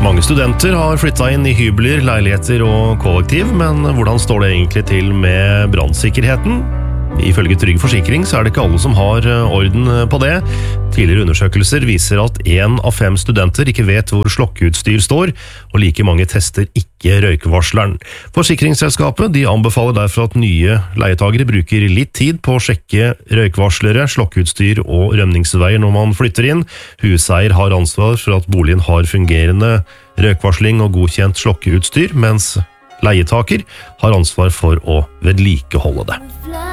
Mange studenter har flyttet inn i hybler, leiligheter og kollektiv, men hvordan står det egentlig til med brannsikkerheten? Ifølge Trygg Forsikring så er det ikke alle som har orden på det. Tidligere undersøkelser viser at 1 av 5 studenter ikke vet hvor slokkeutstyr står, og like mange tester ikke røykvarsleren. Forsikringsselskapet de anbefaler derfor at nye leietagere bruker litt tid på å sjekke røykvarslere, slokkeutstyr og rømningsveier når man flytter inn. Huseier har ansvar for at boligen har fungerende røykvarsling og godkjent slokkeutstyr, mens leietaker har ansvar for å vedlikeholde det.